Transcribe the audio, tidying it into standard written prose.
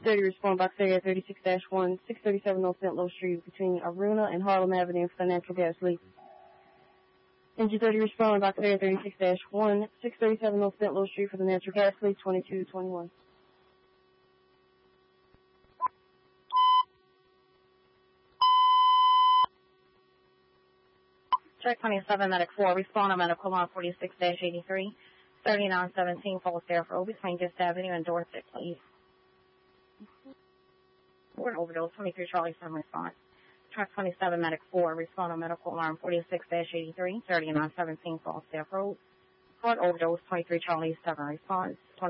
30 respond box area 36-1, 637 North St. Louis Street between Aruna and Harlem Avenue for the natural gas leak. Engine 30 respond box area 36-1, 637 North St. Louis Street for the natural gas leak 2221. Check 27, Medic 4, respond on medical line 46-83, 3917 Falls Staff Road between Gist Avenue and Dorset, please. We're an overdose, 23 Charlie 7 response. Track 27, Medic 4, respond on medical alarm 46-83, 3917 Falls Staff Road. Report overdose, 23 Charlie 7 response.